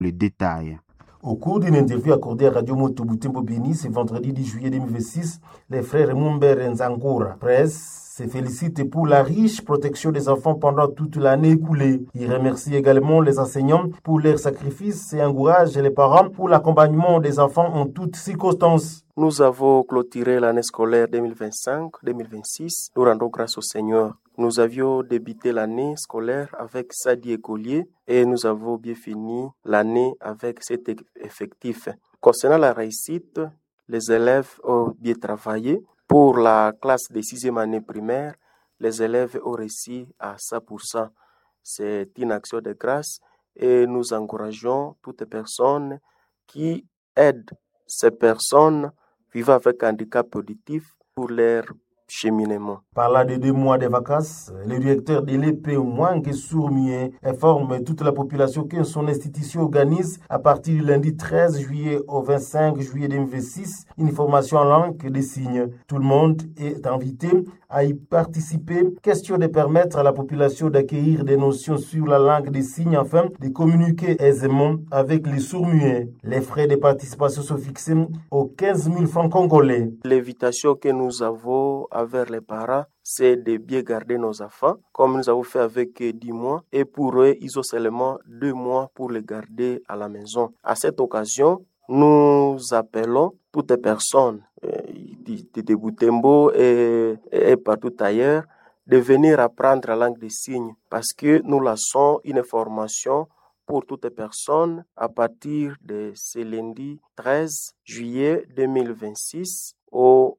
les détails. Au cours d'une interview accordée à Radio Moto Butembo Béni ce vendredi 10 juillet 2026, les frères Mumber Nzangura Presse se félicitent pour la riche protection des enfants pendant toute l'année écoulée. Ils remercient également les enseignants pour leur sacrifice et encouragent les parents pour l'accompagnement des enfants en toutes circonstances. Nous avons clôturé l'année scolaire 2025-2026. Nous rendons grâce au Seigneur. Nous avions débuté l'année scolaire avec 110 écoliers et nous avons bien fini l'année avec 7 effectifs. Concernant la réussite, les élèves ont bien travaillé. Pour la classe de 6e année primaire, les élèves ont réussi à 100%. C'est une action de grâce et nous encourageons toutes les personnes qui aident ces personnes vivant avec handicap auditif pour leur cheminement. Par-là de 2 mois de vacances, le directeur de l'EP Mwange Sourmien informe toute la population que son institution organise à partir du lundi 13 juillet au 25 juillet 2026 une formation en langue des signes. Tout le monde est invité à y participer. Question de permettre à la population d'acquérir des notions sur la langue des signes afin de communiquer aisément avec les sourds-muets. Les frais de participation sont fixés aux 15 000 francs congolais. L'invitation que nous avons envers les parents, c'est de bien garder nos enfants, comme nous avons fait avec 10 mois. Et pour eux, ils ont seulement 2 mois pour les garder à la maison. À cette occasion, nous appelons toutes les personnes de Butembo et partout ailleurs de venir apprendre la langue des signes parce que nous lançons une formation pour toutes les personnes à partir de ce lundi 13 juillet 2026 au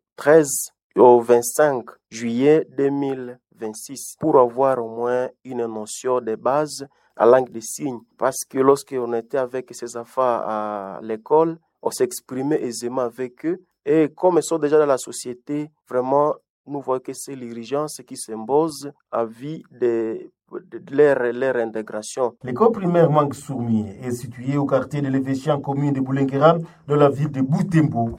25 juillet 2026 pour avoir au moins une notion de base à langue des signes. Parce que lorsqu'on était avec ces enfants à l'école, on s'exprimait aisément avec eux. Et comme ils sont déjà dans la société, vraiment, nous voyons que c'est l'urgence qui s'impose à vie de leur intégration. L'école primaire Mangue Sourmi est située au quartier de l'évêché en commune de Boulenguera, dans la ville de Butembo.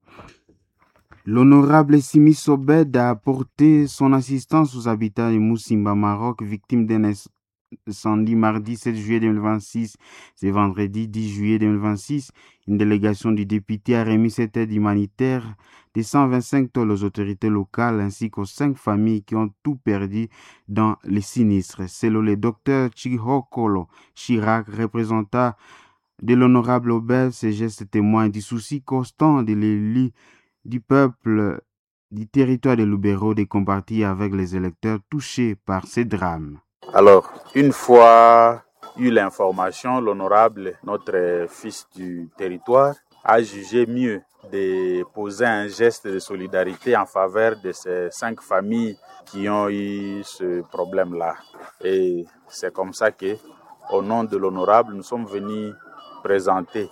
L'honorable Simi Sobed a apporté son assistance aux habitants de Moussimba, Maroc, victimes d'un incendie mardi 7 juillet 2026. C'est vendredi 10 juillet 2026. Une délégation du député a remis cette aide humanitaire de 125 tonnes aux autorités locales ainsi qu'aux 5 familles qui ont tout perdu dans les sinistres. Selon le docteur Chihokolo Chirac, représentant de l'honorable Obed, ces gestes témoignent du souci constant de l'élu du peuple du territoire de Lubero de compartir avec les électeurs touchés par ces drames. Alors, une fois eu l'information, l'honorable, notre fils du territoire, a jugé mieux de poser un geste de solidarité en faveur de ces 5 familles qui ont eu ce problème-là. Et c'est comme ça que, au nom de l'honorable, nous sommes venus présenter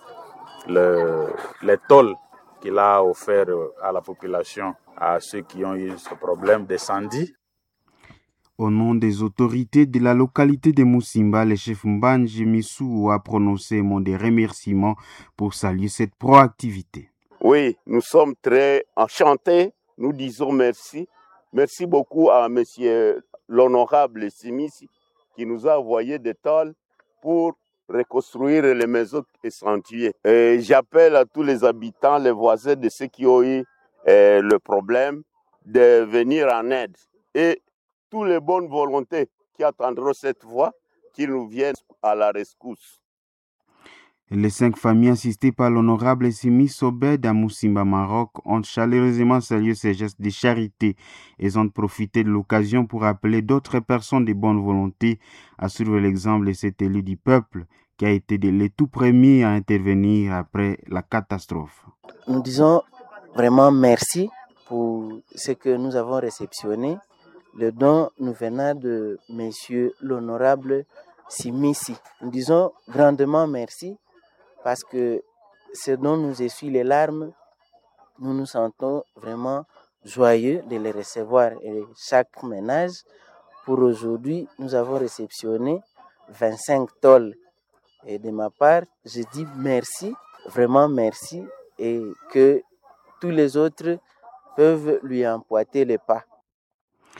les tôles qu'il a offert à la population, à ceux qui ont eu ce problème d'incendie. Au nom des autorités de la localité de Moussimba, le chef Mbanji Missou a prononcé un mot de remerciement pour saluer cette proactivité. Oui, nous sommes très enchantés. Nous disons merci. Merci beaucoup à monsieur l'honorable Simissi qui nous a envoyé des tôles pour reconstruire les maisons incendiées. J'appelle à tous les habitants, les voisins de ceux qui ont eu le problème de venir en aide. Et toutes les bonnes volontés qui attendront cette voie, qu'ils nous viennent à la rescousse. Les 5 familles assistées par l'honorable Simi Sobed à Moussimba, Maroc, ont chaleureusement salué ces gestes de charité. Elles ont profité de l'occasion pour appeler d'autres personnes de bonne volonté à suivre l'exemple de cet élu du peuple qui a été le tout premier à intervenir après la catastrophe. Nous disons vraiment merci pour ce que nous avons réceptionné. Le don nous venant de monsieur l'honorable Simissi. Nous disons grandement merci parce que ce dont nous essuie les larmes, nous nous sentons vraiment joyeux de les recevoir. Et chaque ménage, pour aujourd'hui, nous avons réceptionné 25 tôles. Et de ma part, je dis merci, vraiment merci, et que tous les autres peuvent lui emboîter les pas.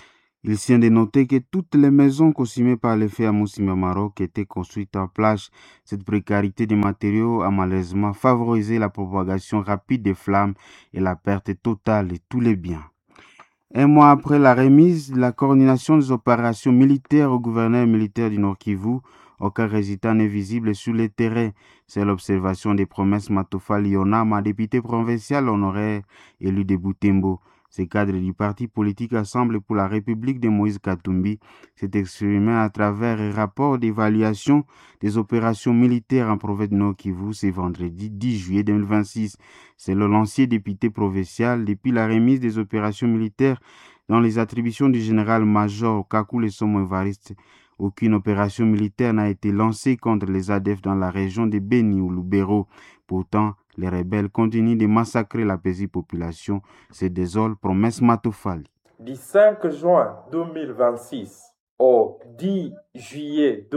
Il tient de noter que toutes les maisons consommées par les faits à Moussimba Maroc étaient construites en plage. Cette précarité des matériaux a malheureusement favorisé la propagation rapide des flammes et la perte totale de tous les biens. Un mois après la remise de la coordination des opérations militaires au gouverneur militaire du Nord Kivu, aucun résultat n'est visible sur le terrain. C'est l'observation des promesses Matofa Lionama, député provincial honoraire élu de Butembo. Ces cadres du parti politique Assemblée pour la République de Moïse Katumbi s'est exprimé à travers un rapport d'évaluation des opérations militaires en province de Nord Kivu ce vendredi 10 juillet 2026. Selon l'ancien député provincial, depuis la remise des opérations militaires dans les attributions du général-major Kakule Somo Evariste, aucune opération militaire n'a été lancée contre les ADF dans la région de Beni ou Lubero. Pourtant, les rebelles continuent de massacrer la paisible population, se désole promesse Matofali. Du 5 juin 2026 au 10 juillet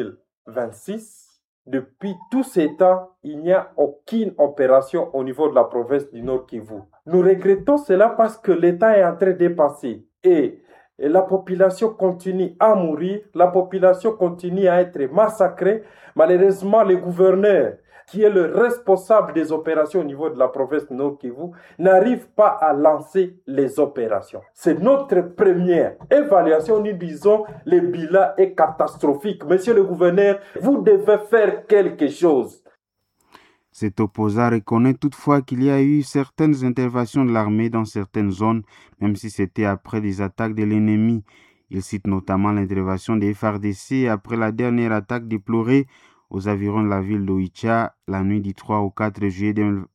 2026, depuis tous ces temps, il n'y a aucune opération au niveau de la province du Nord Kivu. Nous regrettons cela parce que l'État est en train de passer et la population continue à mourir, la population continue à être massacrée. Malheureusement, le gouverneur, qui est le responsable des opérations au niveau de la province de Nord Kivu, n'arrive pas à lancer les opérations. C'est notre première évaluation. Nous disons le bilan est catastrophique. Monsieur le gouverneur, vous devez faire quelque chose. Cet opposant reconnaît toutefois qu'il y a eu certaines interventions de l'armée dans certaines zones, même si c'était après des attaques de l'ennemi. Il cite notamment l'intervention des FARDC après la dernière attaque déplorée aux environs de la ville d'Oicha la nuit du 3 au 4 juillet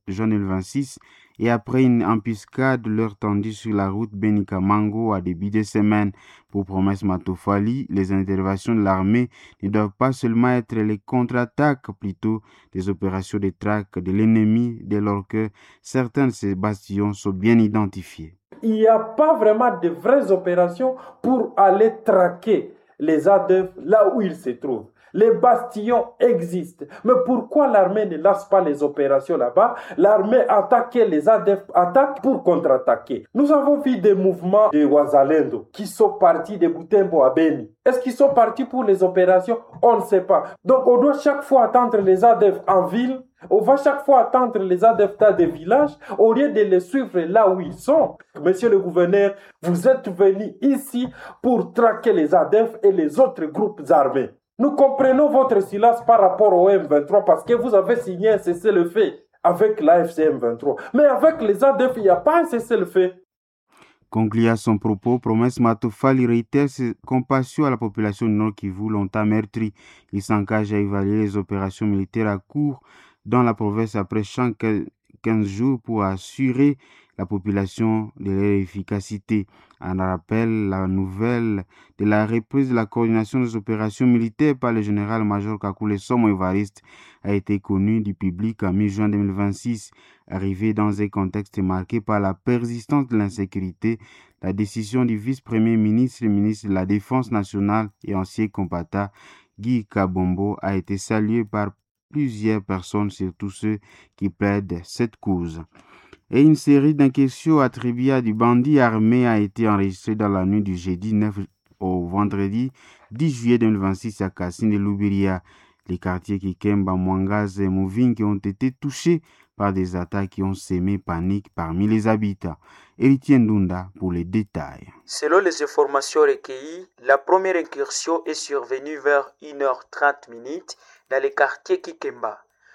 2026 et après une embuscade leur tendue sur la route Benikamango à début de semaine. Pour promesse Matofali, les interventions de l'armée ne doivent pas seulement être les contre-attaques, plutôt des opérations de traque de l'ennemi dès lors que certains de ces bastions sont bien identifiés. Il n'y a pas vraiment de vraies opérations pour aller traquer les ADF là où ils se trouvent. Les bastions existent. Mais pourquoi l'armée ne lance pas les opérations là-bas? L'armée attaque, les ADF attaquent pour contre-attaquer. Nous avons vu des mouvements de Wazalendo qui sont partis de Butembo à Beni. Est-ce qu'ils sont partis pour les opérations? On ne sait pas. Donc on doit chaque fois attendre les ADF en ville. On va chaque fois attendre les ADF dans des villages au lieu de les suivre là où ils sont. Monsieur le gouverneur, vous êtes venu ici pour traquer les ADF et les autres groupes armés. Nous comprenons votre silence par rapport au M23 parce que vous avez signé un cessez-le-feu avec l'AFC M23. Mais avec les ADF, il n'y a pas un cessez-le-feu. Conclut à son propos, promesse Matofali réitère ses compassions à la population du Nord Kivu longtemps meurtrie. Il s'engage à évaluer les opérations militaires à court dans la province après chaque 15 jours pour assurer la population de leur efficacité. En rappel, la nouvelle de la reprise de la coordination des opérations militaires par le général-major Kakule Somo Evariste a été connue du public en mi-juin 2026. Arrivé dans un contexte marqué par la persistance de l'insécurité, la décision du vice-premier ministre et ministre de la Défense nationale et ancien combattant Guy Kabombo a été saluée par plusieurs personnes, surtout ceux qui plaident cette cause. Et une série d'inquisitions attribuées à des bandits armés a été enregistrée dans la nuit du jeudi 9 au vendredi 10 juillet 2026 à Kassine et Loubiria. Les quartiers Kikemba, Mwangaze et Mouvingi ont été touchés par des attaques qui ont sémé panique parmi les habitants. Héritier Ndunda pour les détails. Selon les informations recueillies, la première incursion est survenue vers 1h30 dans le quartier Kikemba.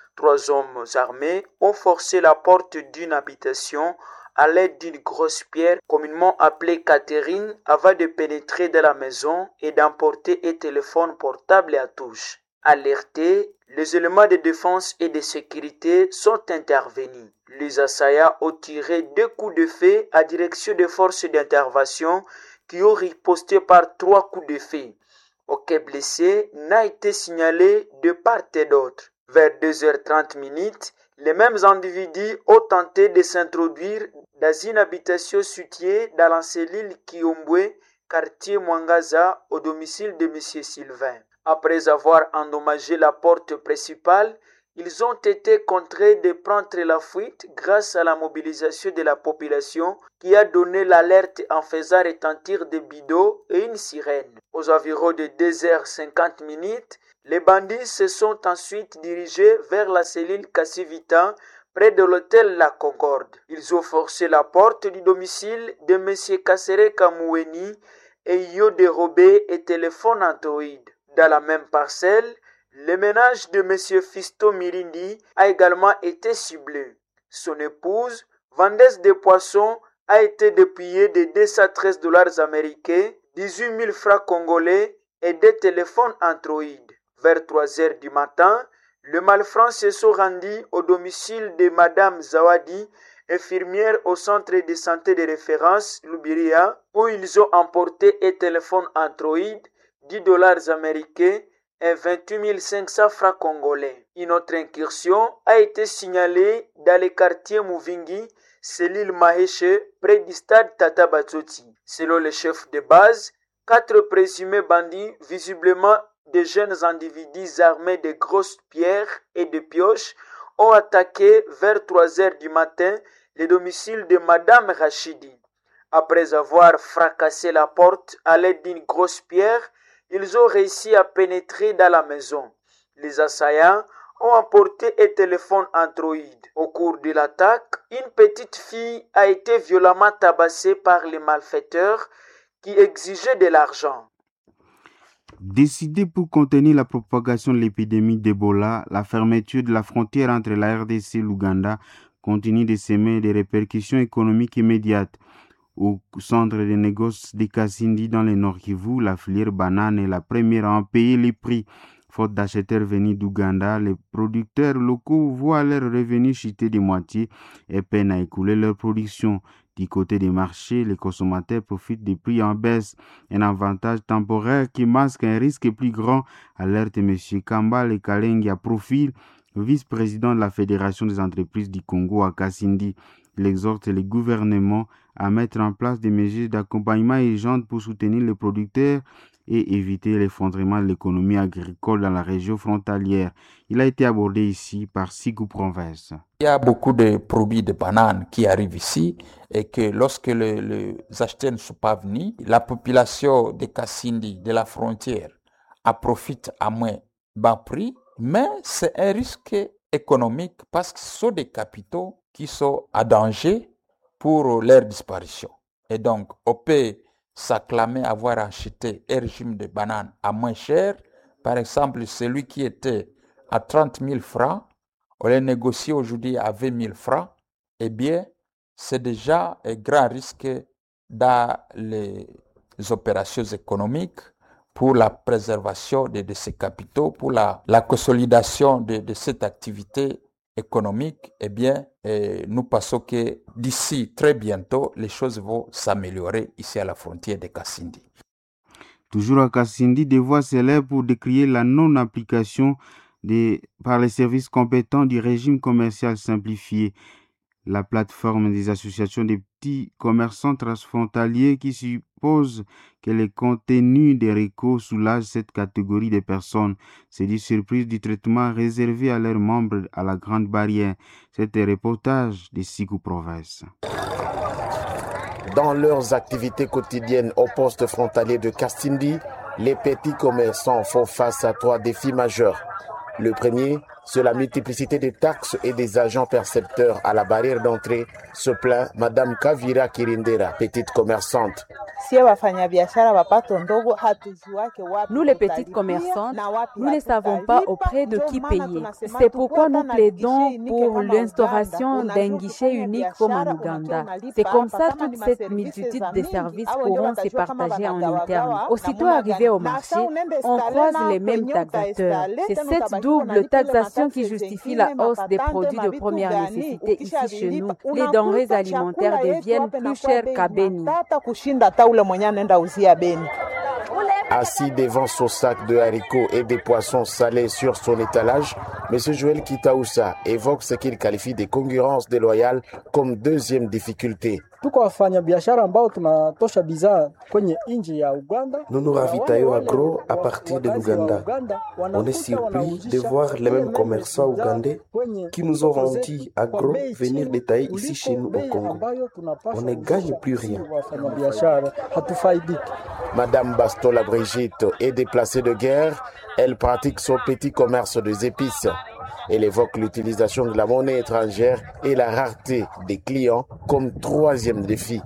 3 hommes armés ont forcé la porte d'une habitation à l'aide d'une grosse pierre, communément appelée Catherine, avant de pénétrer dans la maison et d'emporter un téléphone portable à touche. Alertés, les éléments de défense et de sécurité sont intervenus. Les assaillants ont tiré 2 coups de feu à direction des forces d'intervention qui ont riposté par 3 coups de feu. Aucun blessé n'a été signalé de part et d'autre. Vers 2h30, les mêmes individus ont tenté de s'introduire dans une habitation située dans la cellule Kiombwe, quartier Mwangaza, au domicile de M. Sylvain. Après avoir endommagé la porte principale Ils ont été contraints de prendre la fuite grâce à la mobilisation de la population qui a donné l'alerte en faisant retentir des bidons et une sirène. Aux environs de 2h50, les bandits se sont ensuite dirigés vers la cellule Cassivita près de l'hôtel La Concorde. Ils ont forcé la porte du domicile de M. Kassere Kamoueni et y ont dérobé un téléphone Android. Dans la même parcelle, le ménage de M. Fisto Mirindi a également été ciblé. Son épouse, vendeuse de poissons, a été dépouillée de $213 américains, 18 000 francs congolais et des téléphones Android. Vers 3 heures du matin, le malfrats se sont rendus au domicile de Madame Zawadi, infirmière au centre de santé de référence Lubiria, où ils ont emporté un téléphone Android, $10 américains et 28 500 francs congolais. Une autre incursion a été signalée dans le quartier Mouvingi, cellule Maheshe, près du stade Tata Batsoti. Selon le chef de base, 4 présumés bandits, visiblement des jeunes individus armés de grosses pierres et de pioches, ont attaqué vers 3 heures du matin le domicile de Madame Rachidi. Après avoir fracassé la porte à l'aide d'une grosse pierre, ils ont réussi à pénétrer dans la maison. Les assaillants ont emporté un téléphone Android. Au cours de l'attaque, une petite fille a été violemment tabassée par les malfaiteurs qui exigeaient de l'argent. Décidé pour contenir la propagation de l'épidémie d'Ebola, la fermeture de la frontière entre la RDC et l'Ouganda continue de semer des répercussions économiques immédiates. Au centre de négoce de Kasindi dans le Nord Kivu, la filière banane est la première à en payer les prix. Faute d'acheteurs venus d'Ouganda, les producteurs locaux voient leurs revenus chuter de moitié et peinent à écouler leur production. Du côté des marchés, les consommateurs profitent des prix en baisse, un avantage temporaire qui masque un risque plus grand, alerte M. Kambale Kalengi à profil, vice-président de la Fédération des entreprises du Congo à Kasindi. Il exhorte les gouvernements à mettre en place des mesures d'accompagnement urgentes pour soutenir les producteurs et éviter l'effondrement de l'économie agricole dans la région frontalière. Il a été abordé ici par Sigou Province. Il y a beaucoup de produits de bananes qui arrivent ici et que lorsque les acheteurs ne sont pas venus, la population de Kasindi, de la frontière, en profite à moins bas prix, mais c'est un risque économique parce que ce sont des capitaux qui sont à danger pour leur disparition. Et donc, on peut s'acclamer avoir acheté un régime de bananes à moins cher. Par exemple, celui qui était à 30 000 francs, on les négocie aujourd'hui à 20 000 francs. Eh bien, c'est déjà un grand risque dans les opérations économiques pour la préservation de ces capitaux, pour la consolidation de cette activité économique. Eh bien, nous pensons que d'ici très bientôt, les choses vont s'améliorer ici à la frontière de Kasindi. Toujours à Kasindi, des voix s'élèvent pour décrier la non-application par les services compétents du régime commercial simplifié. La plateforme des associations des petits commerçants transfrontaliers qui suppose que les contenus des récos soulagent cette catégorie de personnes. C'est du surprise du traitement réservé à leurs membres à la Grande Barrière. C'est un reportage de Sigou Province. Dans leurs activités quotidiennes au poste frontalier de Kasindi, les petits commerçants font face à 3 défis majeurs. Le premier, c'est la multiplicité des taxes et des agents percepteurs à la barrière d'entrée, se plaint Madame Kavira Kirindera, petite commerçante. Nous, les petites commerçantes, nous ne savons pas auprès de qui payer. C'est pourquoi nous plaidons pour l'instauration d'un guichet unique comme en Ouganda. C'est comme ça toute cette multitude de services pourront se partager en interne. Aussitôt arrivés au marché, on croise les mêmes taxateurs. C'est cette double taxation qui justifie la hausse des produits de première nécessité ici chez nous. Les denrées alimentaires deviennent plus chères qu'à Beni. Assis devant son sac de haricots et des poissons salés sur son étalage, M. Joël Kitaoussa évoque ce qu'il qualifie de concurrence déloyale comme deuxième difficulté. tuko wafanya biashara ambao tunatosha bidhaa kwenye nchi ya Uganda. Nous nous ravitaillons agro à partir de l'Ouganda. On est surpris de voir les mêmes commerçants ougandais qui nous ont vendu agro venir détailler ici chez nous au Congo. On ne gagne plus rien. Madame Bastola Brigitte est déplacée de guerre. Elle pratique son petit commerce des épices. Elle évoque l'utilisation de la monnaie étrangère et la rareté des clients comme troisième défi.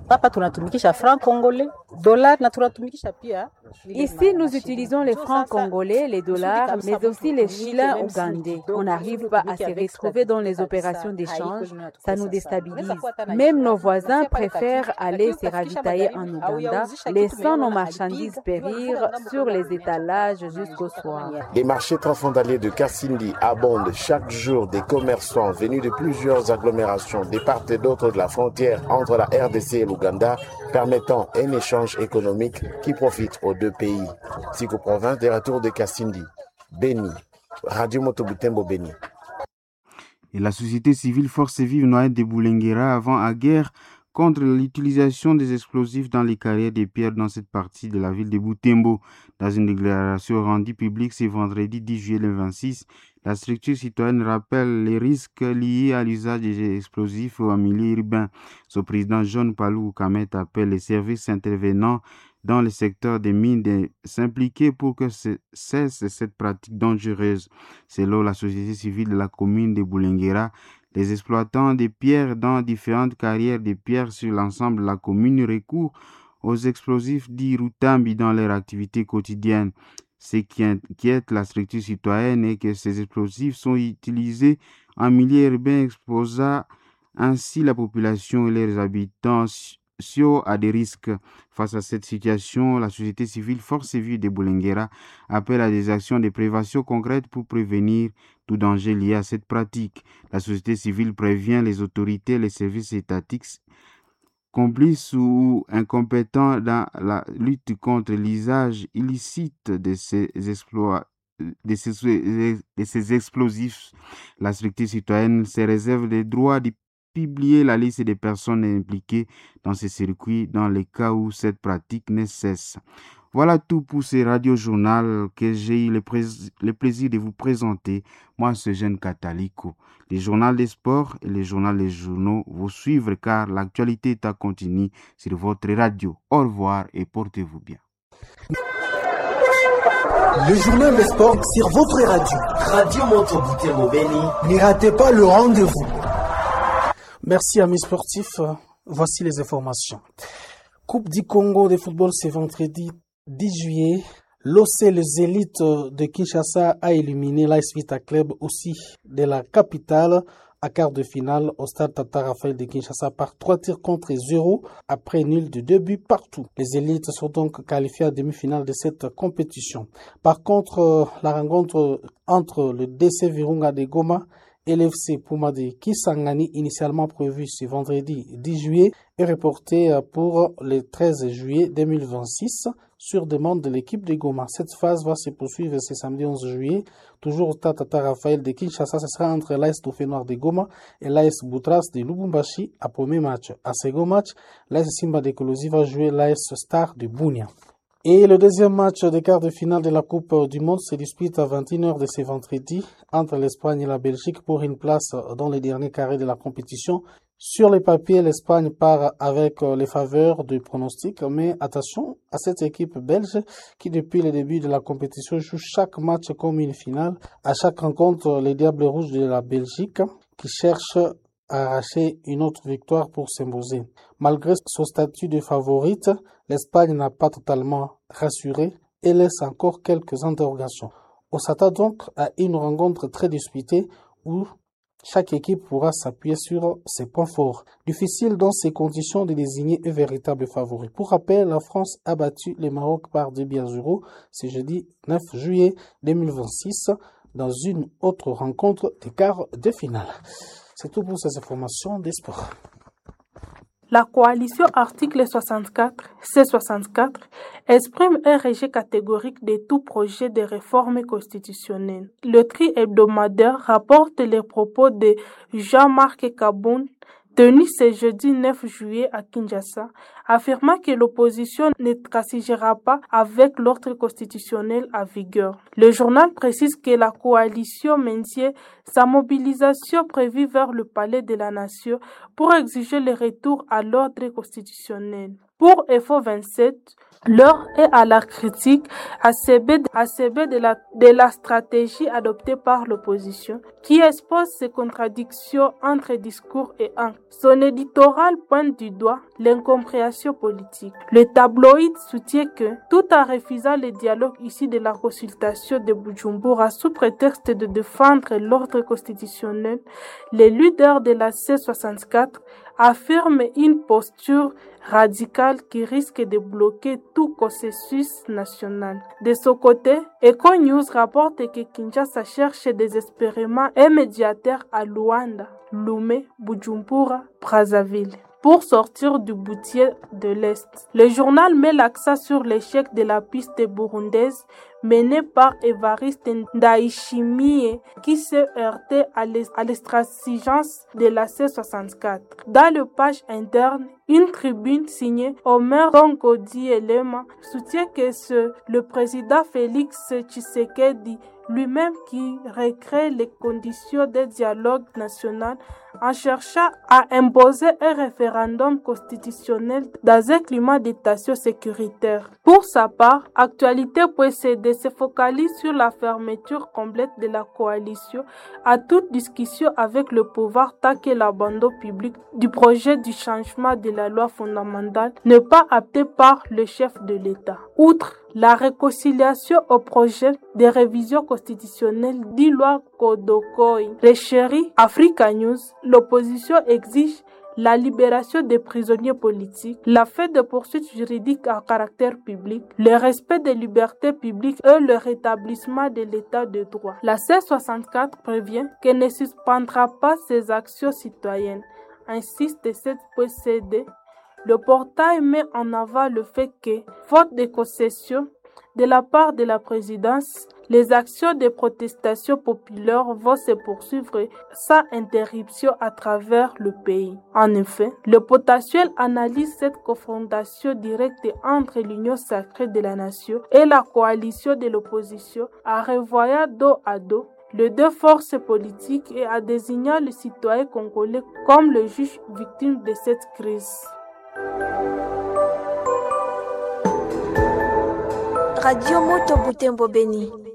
Ici, nous utilisons les francs congolais, les dollars, mais aussi les shillings ougandais. On n'arrive pas à se retrouver dans les opérations d'échange. Ça nous déstabilise. Même nos voisins préfèrent aller se ravitailler en Ouganda, laissant nos marchandises périr sur les étalages jusqu'au soir. Les marchés transfrontaliers de Kasindi abondent chaque jour des commerçants venus de plusieurs agglomérations de part et d'autre de la frontière entre la RDC et l'Ouganda, permettant un échange économique qui profite aux deux pays. Psycho-province des retours de Kasindi, Beni, Radio Motobutembo Beni. Et la société civile Force Vive Noël de Boulenguera avant la guerre contre l'utilisation des explosifs dans les carrières des pierres dans cette partie de la ville de Butembo. Dans une déclaration rendue publique ce vendredi 10 juillet 2026, la structure citoyenne rappelle les risques liés à l'usage des explosifs en milieu urbain. Son président John Palou Kamet appelle les services intervenants dans le secteur des mines de s'impliquer pour que cesse cette pratique dangereuse. Selon la société civile de la commune de Boulenguera, les exploitants des pierres dans différentes carrières de pierres sur l'ensemble de la commune recourent aux explosifs dits Rutambi dans leur activité quotidienne. Ce qui inquiète la structure citoyenne est que ces explosifs sont utilisés en milieu urbain, exposant ainsi la population et leurs habitants à des risques. Face à cette situation, la société civile Force Vive de Boulenguera appelle à des actions de prévention concrètes pour prévenir tout danger lié à cette pratique. La société civile prévient les autorités et les services étatiques complices ou incompétents dans la lutte contre l'usage illicite de ces explosifs. La structure citoyenne se réserve le droit de publier la liste des personnes impliquées dans ces circuits dans les cas où cette pratique ne cesse. Voilà tout pour ce radio-journal que j'ai eu le plaisir de vous présenter. Moi, c'est Jeune Catalico. Les journaux des sports et les journaux des journaux vous suivre car l'actualité est à continuer sur votre radio. Au revoir et portez-vous bien. Le journal des sports sur votre radio. Radio Motobutembo Beni. Ne ratez pas le rendez-vous. Merci amis sportifs, voici les informations. Coupe du Congo de football ce vendredi 10 juillet. L'OC Les Élites de Kinshasa a éliminé l'AS Vita Club aussi de la capitale à quart de finale au stade Tata Raphaël de Kinshasa par 3-0 après nul de 2 buts partout. Les Élites sont donc qualifiées à demi-finale de cette compétition. Par contre, la rencontre entre le DC Virunga de Goma et l'FC Puma de Kisangani, initialement prévu ce vendredi 10 juillet, est reporté pour le 13 juillet 2026 sur demande de l'équipe de Goma. Cette phase va se poursuivre ce samedi 11 juillet, toujours au stade Tata Raphaël de Kinshasa. Ce sera entre l'AS Dauphin Noir de Goma et l'AS Boutras de Lubumbashi à premier match. À second match, l'AS Simba de Kolosi va jouer l'AS Star de Bunia. Et le deuxième match des quarts de finale de la Coupe du Monde se dispute à 21h de ce vendredi entre l'Espagne et la Belgique pour une place dans les derniers carrés de la compétition. Sur les papiers, l'Espagne part avec les faveurs du pronostic, mais attention à cette équipe belge qui depuis le début de la compétition joue chaque match comme une finale. À chaque rencontre, les Diables Rouges de la Belgique qui cherchent à arracher une autre victoire pour s'imposer. Malgré son statut de favorite, l'Espagne n'a pas totalement rassuré et laisse encore quelques interrogations. On s'attend donc à une rencontre très disputée où chaque équipe pourra s'appuyer sur ses points forts. Difficile dans ces conditions de désigner un véritable favori. Pour rappel, la France a battu le Maroc par 2-0 ce jeudi 9 juillet 2026 dans une autre rencontre des quarts de finale. C'est tout pour ces informations des sports. La coalition article 64, C64, exprime un rejet catégorique de tout projet de réforme constitutionnelle. Le tri hebdomadaire rapporte les propos de Jean-Marc Kaboun, tenu ce jeudi 9 juillet à Kinshasa, affirma que l'opposition ne transigera pas avec l'ordre constitutionnel en vigueur. Le journal précise que la coalition maintient sa mobilisation prévue vers le palais de la Nation pour exiger le retour à l'ordre constitutionnel. Pour FO 27, l'heure est à la critique ACB de la stratégie adoptée par l'opposition, qui expose ces contradictions entre discours et actes. Son éditorial pointe du doigt l'incompréhension politique. Le tabloïd soutient que, tout en refusant le dialogue issu de la consultation de Bujumbura sous prétexte de défendre l'ordre constitutionnel, les leaders de la C64 affirment une posture radicale qui risque de bloquer tout processus national. De son côté, Eco News rapporte que Kinshasa cherche désespérément un médiateur à Luanda, Lomé, Bujumbura, Brazzaville, pour sortir du boutier de l'Est. Le journal met l'accent sur l'échec de la piste burundaise menée par Évariste Ndayishimiye qui s'est heurté à l'extransigence de la C64. Dans le page interne, une tribune signée Omer Tongodi Elema soutient que c'est le président Félix Tshisekedi lui-même qui recrée les conditions de dialogue national en cherchant à imposer un référendum constitutionnel dans un climat de tension sécuritaire. Pour sa part, Actualité.cd se focalise sur la fermeture complète de la coalition à toute discussion avec le pouvoir tant que l'abandon public du projet du changement de la loi fondamentale n'est pas acté par le chef de l'État. Outre la réconciliation au projet de révision constitutionnelle dit loi Kodokoi, Réchéri Africa News, l'opposition exige la libération des prisonniers politiques, la fin de poursuites juridiques à caractère public, le respect des libertés publiques et le rétablissement de l'état de droit. La C64 prévient qu'elle ne suspendra pas ses actions citoyennes, insiste cette CD. Le portail met en avant le fait que, faute de concessions de la part de la présidence, les actions de protestation populaire vont se poursuivre sans interruption à travers le pays. En effet, le potentiel analyse cette confrontation directe entre l'Union sacrée de la nation et la coalition de l'opposition en revoyant dos à dos les deux forces politiques et en désignant le citoyen congolais comme le juge victime de cette crise. Radio Moto Butembo Beni.